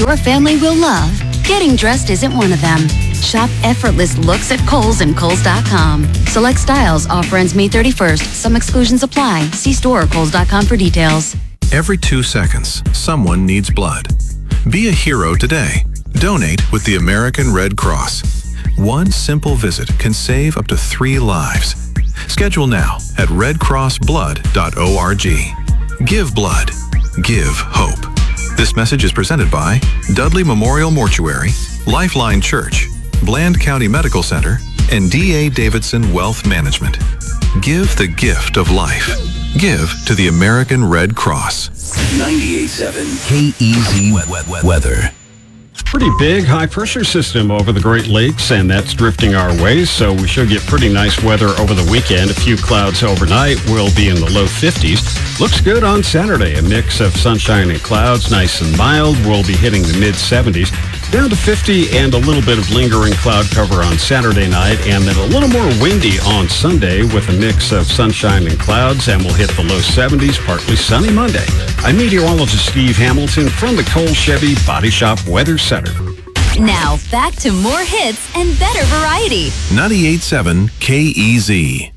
your family will love. Getting dressed isn't one of them. Shop effortless looks at Kohl's and Kohl's.com. Select styles offer ends May 31st. Some exclusions apply. See store or Kohl's.com for details. Every 2 seconds, someone needs blood. Be a hero today. Donate with the American Red Cross. One simple visit can save up to 3 lives. Schedule now at redcrossblood.org. Give blood. Give hope. This message is presented by Dudley Memorial Mortuary, Lifeline Church, Bland County Medical Center, and D.A. Davidson Wealth Management. Give the gift of life. Give to the American Red Cross. 98.7 KEZ weather. Pretty big high-pressure system over the Great Lakes, and that's drifting our way, so we should get pretty nice weather over the weekend. A few clouds overnight. Will be in the low 50s. Looks good on Saturday. A mix of sunshine and clouds, nice and mild. We'll be hitting the mid-70s. Down to 50 and a little bit of lingering cloud cover on Saturday night, and then a little more windy on Sunday with a mix of sunshine and clouds, and we'll hit the low 70s, partly sunny Monday. I'm meteorologist Steve Hamilton from the Cole Chevy Body Shop Weather Center. Now, back to more hits and better variety. 98.7 KEZ.